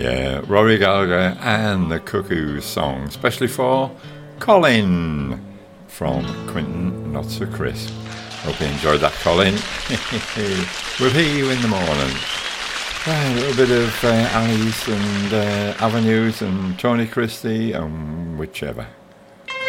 Yeah, Rory Gallagher and the Cuckoo's song, especially for Colin from Quinton Not So Crisp. Hope you enjoyed that, Colin. We'll hear you in the morning. A little bit of Alice and Avenues and Tony Christie and whichever.